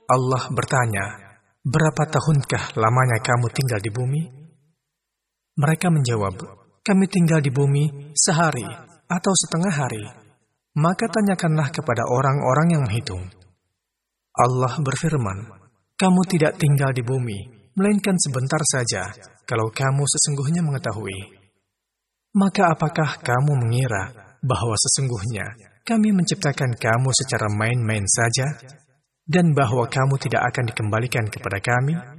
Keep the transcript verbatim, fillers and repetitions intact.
Allah bertanya, "Berapa tahunkah lamanya kamu tinggal di bumi?" Mereka menjawab, "Kami tinggal di bumi sehari atau setengah hari." Maka tanyakanlah kepada orang-orang yang menghitung. Allah berfirman, "Kamu tidak tinggal di bumi, melainkan sebentar saja, kalau kamu sesungguhnya mengetahui. Maka apakah kamu mengira bahwa sesungguhnya kami menciptakan kamu secara main-main saja, dan bahwa kamu tidak akan dikembalikan kepada kami?"